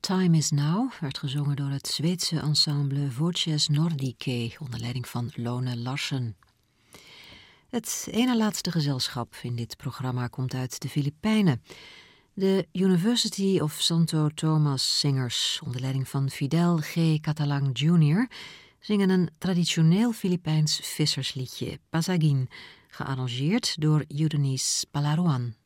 Time Is Now werd gezongen door het Zweedse ensemble Voces Nordicae onder leiding van Lone Larsen. Het ene laatste gezelschap in dit programma komt uit de Filipijnen. De University of Santo Tomas Singers onder leiding van Fidel G. Catalang Jr. zingen een traditioneel Filipijns vissersliedje, Pasagin, gearrangeerd door Eunice Palaruan.